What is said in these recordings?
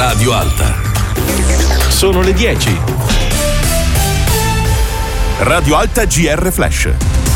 Radio Alta. Sono le 10. Radio Alta GR Flash.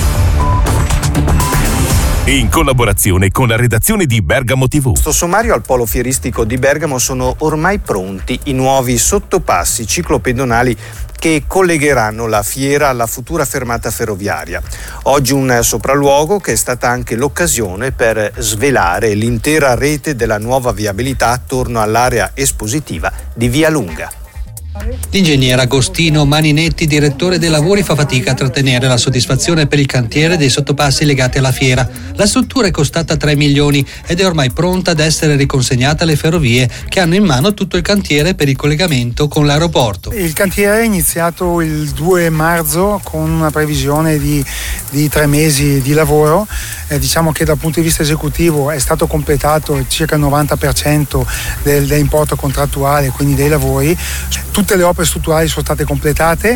In collaborazione con la redazione di Bergamo TV. Questo sommario al polo fieristico di Bergamo sono ormai pronti i nuovi sottopassi ciclopedonali che collegheranno la fiera alla futura fermata ferroviaria. Oggi un sopralluogo che è stata anche l'occasione per svelare l'intera rete della nuova viabilità attorno all'area espositiva di Via Lunga. L'ingegnere Agostino Maninetti, direttore dei lavori, fa fatica a trattenere la soddisfazione per il cantiere dei sottopassi legati alla fiera. La struttura è costata 3 milioni ed è ormai pronta ad essere riconsegnata alle ferrovie, che hanno in mano tutto il cantiere per il collegamento con l'aeroporto. Il cantiere è iniziato il 2 marzo con una previsione di 3 mesi di lavoro. Diciamo che dal punto di vista esecutivo è stato completato circa il 90% dell'importo contrattuale, quindi dei lavori. Tutte le opere strutturali sono state completate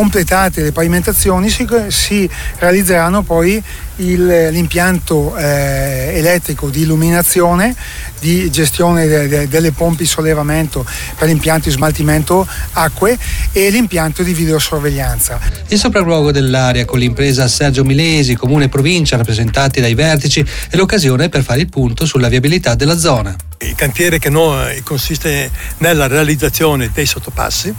le pavimentazioni, si realizzeranno poi l'impianto elettrico di illuminazione, di gestione delle pompe di sollevamento per l'impianto di smaltimento acque e l'impianto di videosorveglianza. Il sopralluogo dell'area con l'impresa Sergio Milesi, comune e provincia rappresentati dai vertici, è l'occasione per fare il punto sulla viabilità della zona. Il cantiere che consiste nella realizzazione dei sottopassi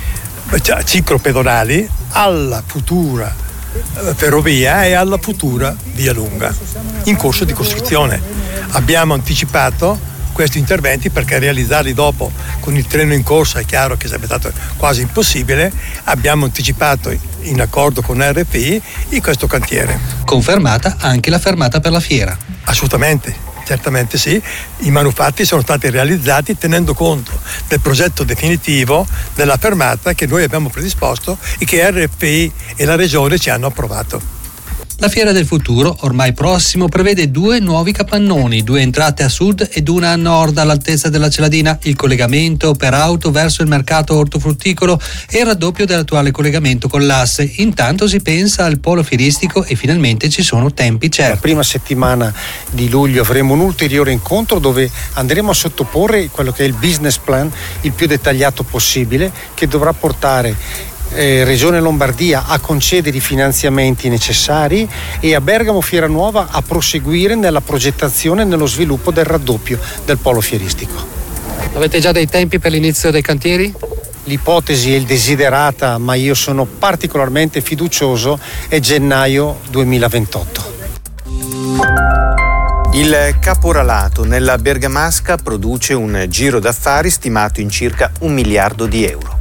ciclopedonali alla futura ferrovia e alla futura Via Lunga in corso di costruzione. Abbiamo anticipato questi interventi perché realizzarli dopo con il treno in corsa è chiaro che sarebbe stato quasi impossibile. Abbiamo anticipato in accordo con RFI in questo cantiere. Confermata anche la fermata per la fiera. Assolutamente. Certamente sì, i manufatti sono stati realizzati tenendo conto del progetto definitivo della fermata che noi abbiamo predisposto e che RFI e la Regione ci hanno approvato. La Fiera del Futuro, ormai prossimo, prevede 2 nuovi capannoni, 2 entrate a sud ed una a nord all'altezza della Celadina, il collegamento per auto verso il mercato ortofrutticolo e il raddoppio dell'attuale collegamento con l'Asse. Intanto si pensa al polo fieristico e finalmente ci sono tempi certi. La prima settimana di luglio avremo un ulteriore incontro dove andremo a sottoporre quello che è il business plan il più dettagliato possibile, che dovrà portare Regione Lombardia a concedere i finanziamenti necessari e a Bergamo Fiera Nuova a proseguire nella progettazione e nello sviluppo del raddoppio del polo fieristico. Avete già dei tempi per l'inizio dei cantieri? L'ipotesi è il desiderata, ma io sono particolarmente fiducioso, è gennaio 2028. Il caporalato nella Bergamasca produce un giro d'affari stimato in circa 1 miliardo di euro.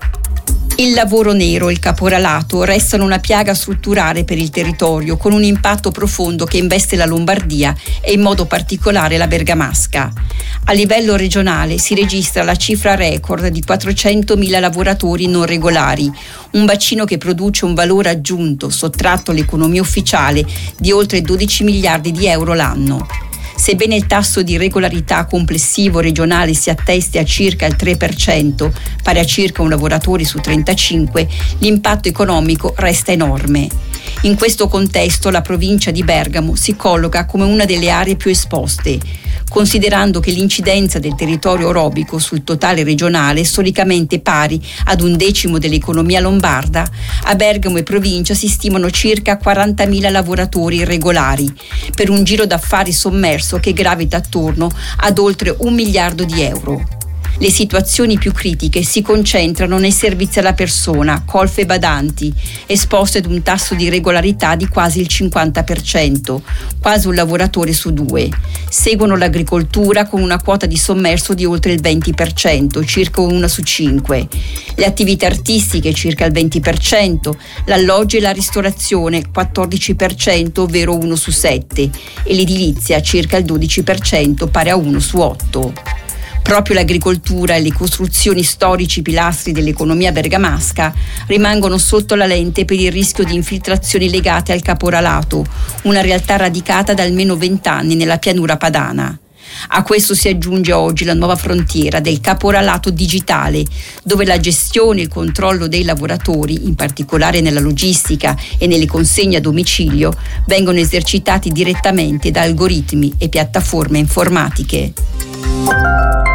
Il lavoro nero e il caporalato restano una piaga strutturale per il territorio, con un impatto profondo che investe la Lombardia e in modo particolare la Bergamasca. A livello regionale si registra la cifra record di 400.000 lavoratori non regolari, un bacino che produce un valore aggiunto sottratto all'economia ufficiale di oltre 12 miliardi di euro l'anno. Sebbene il tasso di regolarità complessivo regionale si attesti a circa il 3%, pari a circa un lavoratore su 35, l'impatto economico resta enorme. In questo contesto la provincia di Bergamo si colloca come una delle aree più esposte, considerando che l'incidenza del territorio orobico sul totale regionale è storicamente pari ad 1/10 dell'economia lombarda. A Bergamo e provincia si stimano circa 40.000 lavoratori irregolari, per un giro d'affari sommerso che gravita attorno ad oltre 1 miliardo di euro. Le situazioni più critiche si concentrano nei servizi alla persona, colf e badanti, esposte ad un tasso di regolarità di quasi il 50%, quasi un lavoratore su 2. Seguono l'agricoltura con una quota di sommerso di oltre il 20%, circa 1 su 5. Le attività artistiche circa il 20%, l'alloggio e la ristorazione 14%, ovvero 1 su 7, e l'edilizia circa il 12%, pari a 1 su 8. Proprio l'agricoltura e le costruzioni storici pilastri dell'economia bergamasca rimangono sotto la lente per il rischio di infiltrazioni legate al caporalato, una realtà radicata da almeno 20 anni nella pianura padana. A questo si aggiunge oggi la nuova frontiera del caporalato digitale, dove la gestione e il controllo dei lavoratori, in particolare nella logistica e nelle consegne a domicilio, vengono esercitati direttamente da algoritmi e piattaforme informatiche.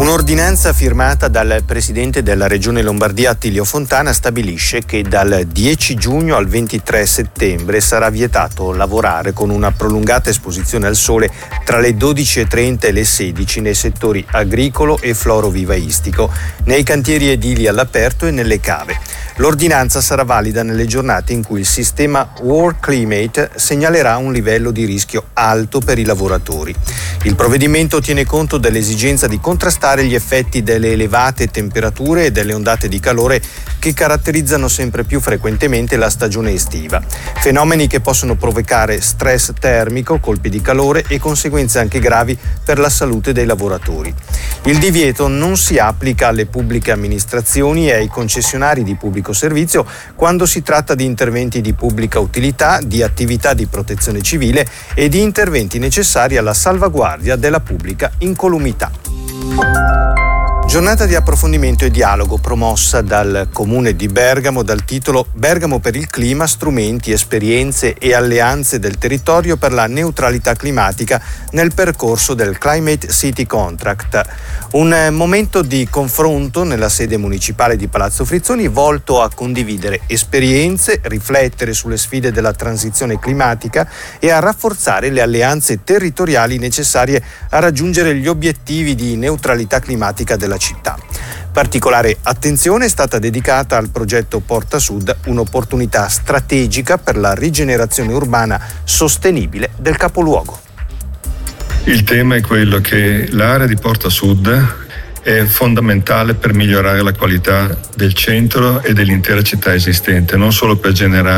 Un'ordinanza firmata dal presidente della Regione Lombardia Attilio Fontana stabilisce che dal 10 giugno al 23 settembre sarà vietato lavorare con una prolungata esposizione al sole tra le 12:30 e le 16 nei settori agricolo e florovivaistico, nei cantieri edili all'aperto e nelle cave. L'ordinanza sarà valida nelle giornate in cui il sistema World Climate segnalerà un livello di rischio alto per i lavoratori. Il provvedimento tiene conto dell'esigenza di contrastare gli effetti delle elevate temperature e delle ondate di calore che caratterizzano sempre più frequentemente la stagione estiva. Fenomeni che possono provocare stress termico, colpi di calore e conseguenze anche gravi per la salute dei lavoratori. Il divieto non si applica alle pubbliche amministrazioni e ai concessionari di pubblico servizio quando si tratta di interventi di pubblica utilità, di attività di protezione civile e di interventi necessari alla salvaguardia della pubblica incolumità. Giornata di approfondimento e dialogo promossa dal Comune di Bergamo dal titolo Bergamo per il clima, strumenti, esperienze e alleanze del territorio per la neutralità climatica nel percorso del Climate City Contract. Un momento di confronto nella sede municipale di Palazzo Frizzoni volto a condividere esperienze, riflettere sulle sfide della transizione climatica e a rafforzare le alleanze territoriali necessarie a raggiungere gli obiettivi di neutralità climatica della città. Particolare attenzione è stata dedicata al progetto Porta Sud, un'opportunità strategica per la rigenerazione urbana sostenibile del capoluogo. Il tema è quello che l'area di Porta Sud è fondamentale per migliorare la qualità del centro e dell'intera città esistente, non solo per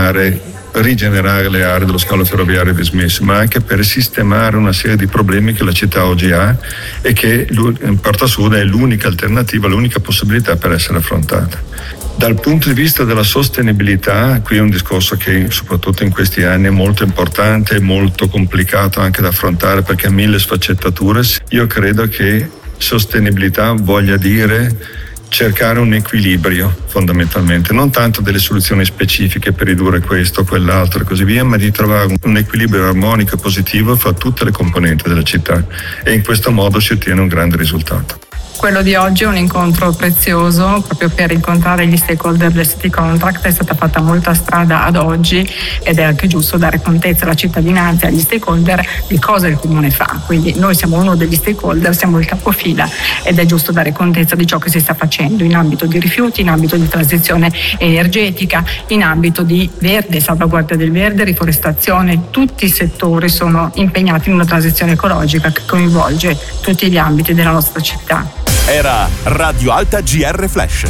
rigenerare le aree dello scalo ferroviario dismesse, ma anche per sistemare una serie di problemi che la città oggi ha e che Porta Sud è l'unica alternativa, l'unica possibilità per essere affrontata. Dal punto di vista della sostenibilità, qui è un discorso che soprattutto in questi anni è molto importante e molto complicato anche da affrontare perché ha mille sfaccettature. Io credo che sostenibilità voglia dire cercare un equilibrio fondamentalmente, non tanto delle soluzioni specifiche per ridurre questo, quell'altro e così via, ma di trovare un equilibrio armonico e positivo fra tutte le componenti della città e in questo modo si ottiene un grande risultato. Quello di oggi è un incontro prezioso proprio per incontrare gli stakeholder del City Contract. È stata fatta molta strada ad oggi ed è anche giusto dare contezza alla cittadinanza e agli stakeholder di cosa il Comune fa. Quindi noi siamo uno degli stakeholder, siamo il capofila ed è giusto dare contezza di ciò che si sta facendo in ambito di rifiuti, in ambito di transizione energetica, in ambito di verde, salvaguardia del verde, riforestazione. Tutti i settori sono impegnati in una transizione ecologica che coinvolge tutti gli ambiti della nostra città. Era Radio Alta GR Flash.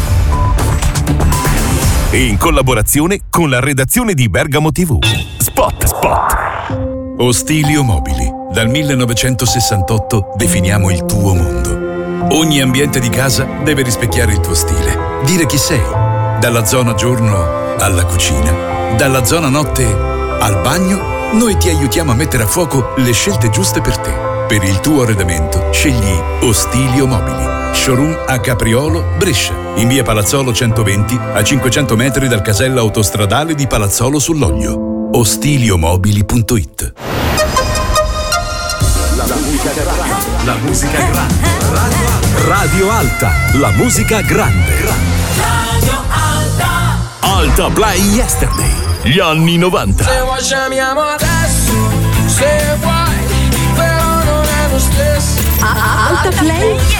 In collaborazione con la redazione di Bergamo TV. Spot. Ostilio Mobili. Dal 1968 definiamo il tuo mondo. Ogni ambiente di casa deve rispecchiare il tuo stile. Dire chi sei. Dalla zona giorno alla cucina. Dalla zona notte al bagno. Noi ti aiutiamo a mettere a fuoco le scelte giuste per te. Per il tuo arredamento scegli Ostilio Mobili. Showroom a Capriolo, Brescia. In via Palazzolo 120 a 500 metri dal casello autostradale di Palazzolo sull'Oglio. Ostiliomobili.it. La musica grande. Radio Alta. La musica grande. Radio Alta. Alta Play Yesterday. Gli anni 90. Se vuoi ci amiamo adesso, se vuoi, però non è lo stesso. Alta Play